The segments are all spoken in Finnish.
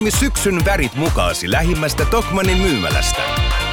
Syksyn värit mukaasi lähimmästä Tokmannin myymälästä.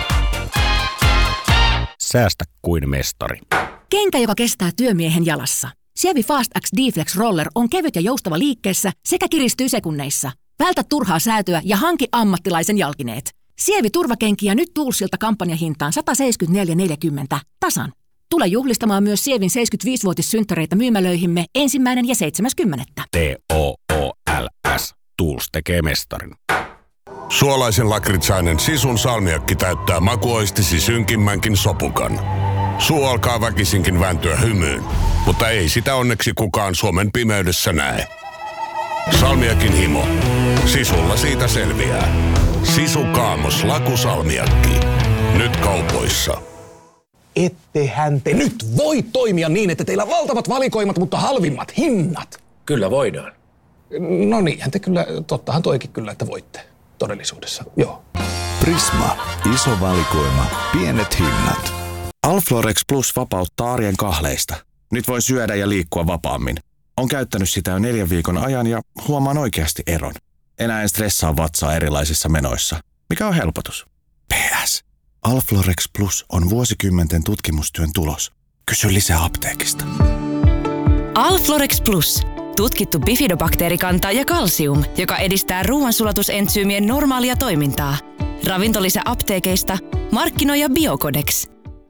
Säästä kuin mestari. Kenkä, joka kestää työmiehen jalassa. Sievi Fast X D-Flex Roller on kevyt ja joustava liikkeessä sekä kiristyy sekunneissa. Vältä turhaa säätöä ja hanki ammattilaisen jalkineet. Sievi turvakenkiä nyt Toolsilta kampanjahintaan 174,40 tasan. Tule juhlistamaan myös Sievin 75-vuotissynttäreitä myymälöihimme 1. ja 7.10. TOOLS. Tools tekee mestarin. Suolaisen lakritsainen Sisun salmiakki täyttää makuoistisi synkimmänkin sopukan. Suu alkaa väkisinkin vääntyä hymyyn, mutta ei sitä onneksi kukaan Suomen pimeydessä näe. Salmiakin himo. Sisulla siitä selviää. Sisu Kaamos lakusalmiakki. Nyt kaupoissa. Ettehän te nyt voi toimia niin, että teillä on valtavat valikoimat, mutta halvimmat hinnat. Kyllä voidaan. No niinhän te kyllä, tottahan toikin kyllä, että voitte todellisuudessa, joo. Prisma. Iso valikoima. Pienet hinnat. Alflorex Plus vapauttaa arjen kahleista. Nyt voi syödä ja liikkua vapaammin. On käyttänyt sitä jo 4 viikon ajan ja huomaan oikeasti eron. Enää en stressaa vatsaa erilaisissa menoissa. Mikä on helpotus? PS. Alflorex Plus on vuosikymmenten tutkimustyön tulos. Kysy lisää apteekista. Alflorex Plus. Tutkittu bifidobakteerikanta ja kalsium, joka edistää ruoansulatusentsyymien normaalia toimintaa. Ravintolisä apteekeista. Markkinoija Biocodex.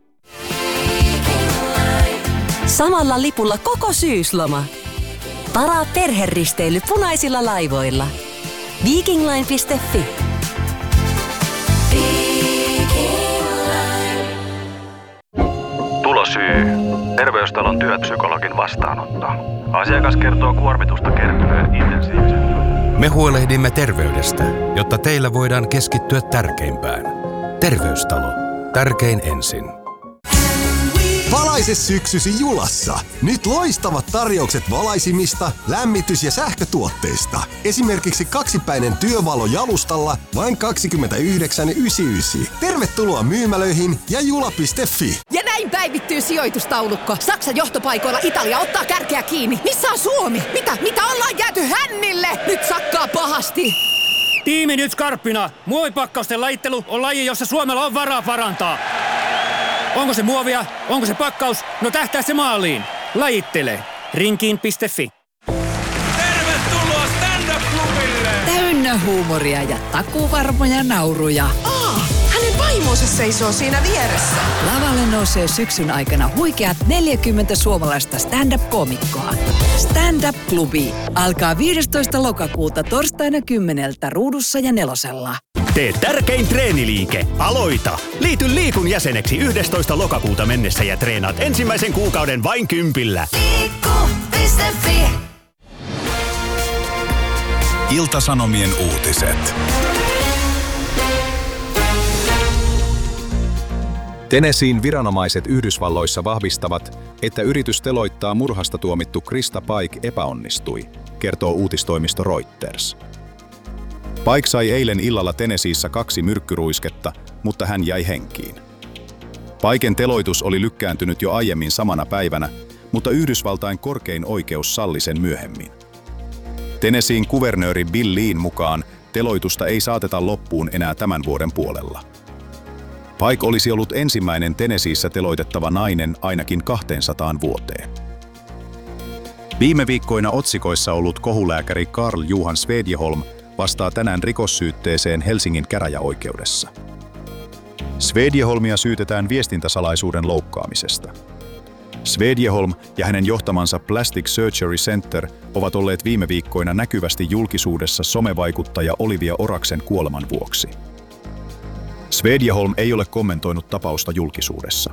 Samalla lipulla koko syysloma. Varaa perheristeily punaisilla laivoilla. Vikingline.fi. Tulosyy. Terveystalon työpsykologin vastaanotto. Asiakas kertoo kuormitusta kertyneen intensiivisen. Me huolehdimme terveydestä, jotta teillä voidaan keskittyä tärkeimpään. Terveystalo. Tärkein ensin. Valaise syksysi Julassa. Nyt loistavat tarjoukset valaisimista, lämmitys- ja sähkötuotteista. Esimerkiksi 2-päinen työvalo jalustalla vain 29,99. Tervetuloa myymälöihin ja jula.fi. Ja näin päivittyy sijoitustaulukko. Saksan johtopaikoilla Italia ottaa kärkeä kiinni. Missä on Suomi? Mitä ollaan jääty hännille? Nyt sakkaa pahasti. Tiimi nyt skarppina. Muovipakkausten lajittelu on laji, jossa Suomella on varaa parantaa. Onko se muovia? Onko se pakkaus? No tähtää se maaliin. Lajittele. Rinkiin.fi. Tervetuloa stand-up-klubille! Täynnä huumoria ja takuvarmoja nauruja. Hänen vaimonsa seisoo siinä vieressä. Lavalle nousee syksyn aikana huikeat 40 suomalaista stand-up-koomikkoa. Stand-up-klubi alkaa 15. lokakuuta torstaina 10 Ruudussa ja 4:lla. Tee tärkein treeniliike. Aloita! Liity Liikun jäseneksi 11. lokakuuta mennessä ja treenaat ensimmäisen kuukauden vain 10. Liikku.fi. Ilta-Sanomien uutiset. Tennesseein viranomaiset Yhdysvalloissa vahvistavat, että yritys teloittaa murhasta tuomittu Krista Pike epäonnistui, kertoo uutistoimisto Reuters. Pike sai eilen illalla Tennesseeissä 2 myrkkyruisketta, mutta hän jäi henkiin. Piken teloitus oli lykkääntynyt jo aiemmin samana päivänä, mutta Yhdysvaltain korkein oikeus salli sen myöhemmin. Tennesseein kuvernööri Bill Leen mukaan teloitusta ei saateta loppuun enää tämän vuoden puolella. Pike olisi ollut ensimmäinen Tennesseeissä teloitettava nainen ainakin 200 vuoteen. Viime viikkoina otsikoissa ollut kohulääkäri Carl Johan Svedjeholm vastaa tänään rikossyytteeseen Helsingin käräjäoikeudessa. Svedjeholmia syytetään viestintäsalaisuuden loukkaamisesta. Svedjeholm ja hänen johtamansa Plastic Surgery Center ovat olleet viime viikkoina näkyvästi julkisuudessa somevaikuttaja Olivia Oraksen kuoleman vuoksi. Svedjeholm ei ole kommentoinut tapausta julkisuudessa.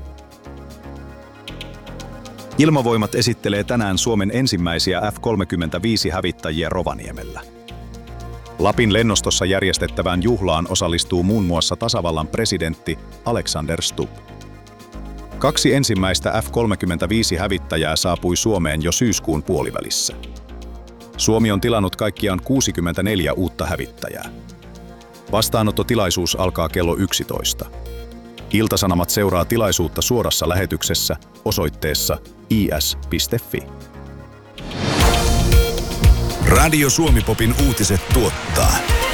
Ilmavoimat esittelee tänään Suomen ensimmäisiä F-35-hävittäjiä Rovaniemellä. Lapin lennostossa järjestettävään juhlaan osallistuu muun muassa tasavallan presidentti Alexander Stubb. 2 ensimmäistä F-35-hävittäjää saapui Suomeen jo syyskuun puolivälissä. Suomi on tilannut kaikkiaan 64 uutta hävittäjää. Vastaanottotilaisuus alkaa kello 11. Ilta-Sanomat seuraa tilaisuutta suorassa lähetyksessä osoitteessa is.fi. Radio Suomi Popin uutiset tuottaa